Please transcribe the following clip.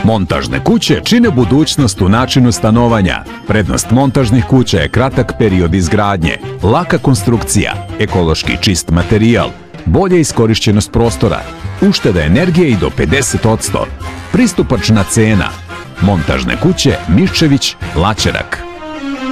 Montažne kuće čine budućnost u načinu stanovanja. Prednost montažnih kuća je kratak period izgradnje, laka konstrukcija, ekološki čist materijal, bolja iskorišćenost prostora, ušteda energije i do 50%, pristupačna cena. Montažne kuće Miščević, Laćerak.